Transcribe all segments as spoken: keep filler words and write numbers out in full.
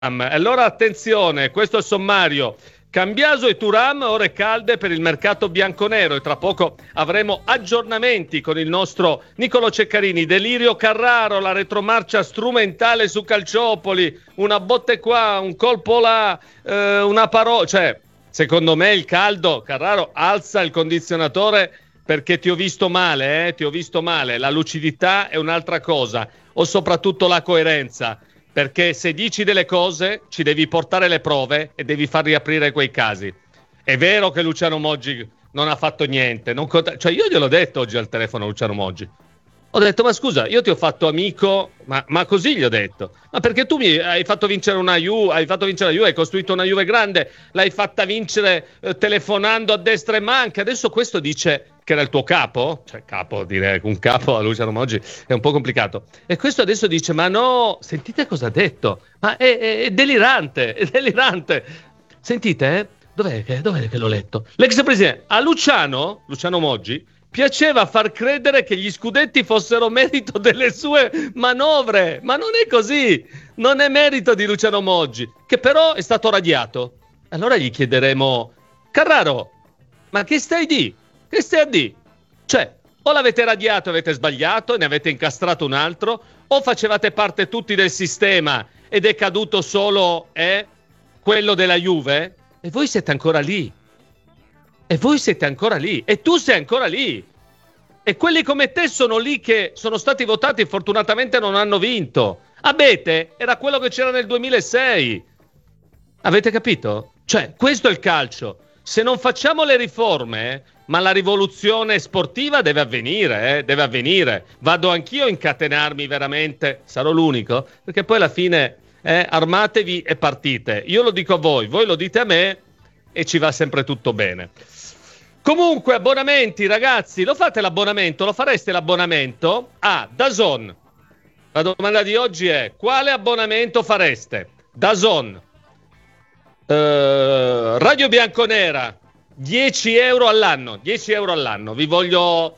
Allora attenzione, questo è il sommario. Cambiaso e Thuram, ore calde per il mercato bianconero, e tra poco avremo aggiornamenti con il nostro Nicolò Ceccarini. Delirio Carraro, la retromarcia strumentale su Calciopoli, una botte qua, un colpo là, eh, una parola, cioè secondo me il caldo, Carraro alza il condizionatore perché ti ho visto male, eh? ti ho visto male, la lucidità è un'altra cosa, o soprattutto la coerenza. Perché se dici delle cose ci devi portare le prove e devi far riaprire quei casi. È vero che Luciano Moggi non ha fatto niente, non cont- cioè io gliel'ho detto oggi al telefono a Luciano Moggi. Ho detto, ma scusa, io ti ho fatto amico, ma, ma così gli ho detto. Ma perché tu mi hai fatto vincere una Juve, hai fatto vincere la Juve, hai costruito una Juve grande, l'hai fatta vincere eh, telefonando a destra e manca. Adesso questo dice che era il tuo capo, cioè capo, dire un capo a Luciano Moggi è un po' complicato. E questo adesso dice, ma no, sentite cosa ha detto, ma è, è, è delirante, è delirante. Sentite, eh? Dov'è che, dov'è che l'ho letto? L'ex presidente, a Luciano, Luciano Moggi, piaceva far credere che gli scudetti fossero merito delle sue manovre, ma non è così, non è merito di Luciano Moggi, che però è stato radiato. Allora gli chiederemo, Carraro, ma che stai di? Che stai a di? Cioè, o l'avete radiato e avete sbagliato e ne avete incastrato un altro, o facevate parte tutti del sistema ed è caduto solo eh, quello della Juve, e voi siete ancora lì. E voi siete ancora lì, e tu sei ancora lì, e quelli come te sono lì che sono stati votati e fortunatamente non hanno vinto. Abete era quello che c'era nel duemilasei. Avete capito? Cioè, questo è il calcio. Se non facciamo le riforme, ma la rivoluzione sportiva deve avvenire, eh? deve avvenire. Vado anch'io a incatenarmi veramente, sarò l'unico, perché poi alla fine eh, armatevi e partite. Io lo dico a voi, voi lo dite a me e ci va sempre tutto bene. Comunque, abbonamenti, ragazzi, lo fate l'abbonamento? Lo fareste l'abbonamento a DAZN? La domanda di oggi è: quale abbonamento fareste? DAZN, uh, Radio Bianconera, dieci euro all'anno, dieci euro all'anno, vi voglio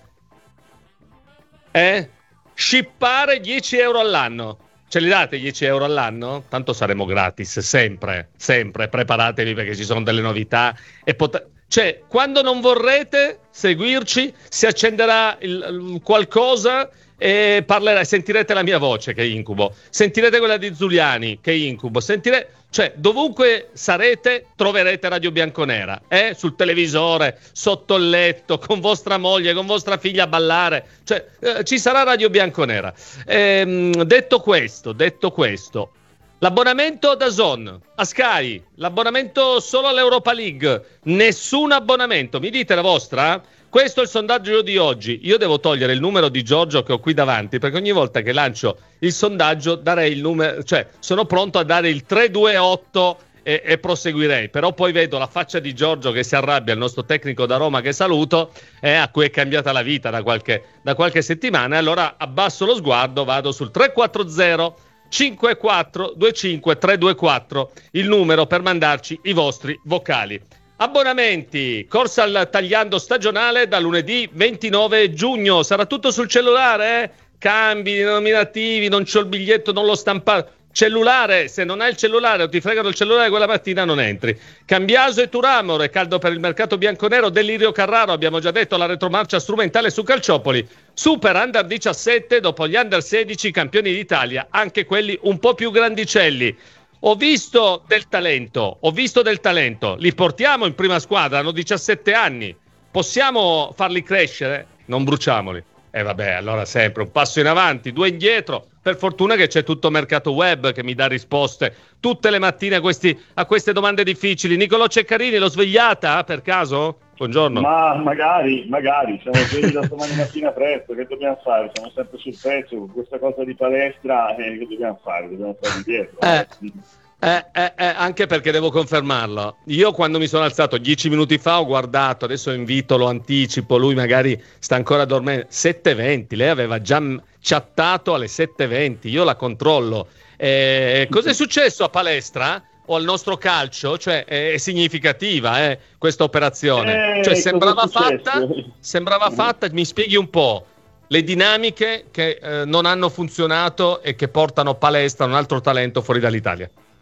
eh? shippare dieci euro all'anno. Ce li date dieci euro all'anno? Tanto saremo gratis, sempre, sempre, preparatevi perché ci sono delle novità e pot- cioè, quando non vorrete seguirci, si accenderà il, il qualcosa e parlerà, sentirete la mia voce, che incubo. Sentirete quella di Zuliani, che incubo. Sentirete, cioè, dovunque sarete, troverete Radio Bianconera, eh? Sul televisore, sotto il letto, con vostra moglie, con vostra figlia a ballare. Cioè, eh, ci sarà Radio Bianconera. Ehm, detto questo, detto questo, l'abbonamento DAZN, a Sky, l'abbonamento solo all'Europa League, nessun abbonamento. Mi dite la vostra? Questo è il sondaggio di oggi. Io devo togliere il numero di Giorgio che ho qui davanti, perché ogni volta che lancio il sondaggio darei il numero, cioè sono pronto a dare il tre due otto e, e proseguirei. Però poi vedo la faccia di Giorgio che si arrabbia, il nostro tecnico da Roma che saluto, eh, a cui è cambiata la vita da qualche, da qualche settimana. Allora abbasso lo sguardo, vado sul tre quattro zero cinque quattro due cinque tre due quattro, il numero per mandarci i vostri vocali. Abbonamenti, corsa al tagliando stagionale da lunedì ventinove giugno, sarà tutto sul cellulare, eh? Cambi, nominativi, non c'ho il biglietto, non l'ho stampato. Cellulare, se non hai il cellulare o ti fregano il cellulare quella mattina non entri. Cambiaso e Thuram, è caldo per il mercato bianconero. Delirio Carraro, abbiamo già detto, la retromarcia strumentale su Calciopoli. Super under diciassette, dopo gli under sedici campioni d'Italia, anche quelli un po' più grandicelli. Ho visto del talento, ho visto del talento, li portiamo in prima squadra, hanno diciassette anni, possiamo farli crescere? Non bruciamoli. E eh vabbè, allora sempre un passo in avanti, due indietro. Per fortuna che c'è tutto Mercato Web che mi dà risposte tutte le mattine a, questi, a queste domande difficili. Nicolò Ceccarini, l'ho svegliata per caso? Buongiorno. Ma magari, magari, siamo svegli da domani mattina presto, che dobbiamo fare? Siamo sempre sul pezzo, con questa cosa di palestra, eh, che dobbiamo fare? Dobbiamo stare dietro. Eh. Eh, eh, eh, anche perché devo confermarlo. Io quando mi sono alzato dieci minuti fa ho guardato, adesso invito, lo anticipo, lui magari sta ancora dormendo, sette e venti, lei aveva già chattato alle sette e venti, io la controllo. Eh, cos'è successo a palestra o al nostro calcio? Cioè è significativa eh, questa operazione, eh, cioè sembrava fatta, sembrava fatta, mi spieghi un po' le dinamiche che eh, non hanno funzionato e che portano palestra, un altro talento fuori dall'Italia.